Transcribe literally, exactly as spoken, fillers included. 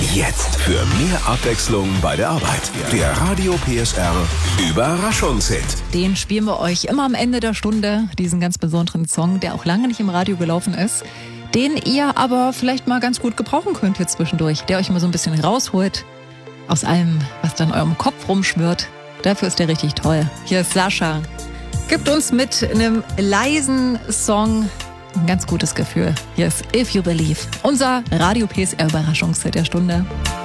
Jetzt für mehr Abwechslung bei der Arbeit. Der Radio P S R Überraschungshit. Den spielen wir euch immer am Ende der Stunde, diesen ganz besonderen Song, der auch lange nicht im Radio gelaufen ist, den ihr aber vielleicht mal ganz gut gebrauchen könnt hier zwischendurch, der euch immer so ein bisschen rausholt aus allem, was da in eurem Kopf rumschwirrt. Dafür ist der richtig toll. Hier ist Sascha. Gibt uns mit einem leisen Song ein ganz gutes Gefühl. Hier ist If You Believe, unser Radio P S R Überraschungshit der Stunde.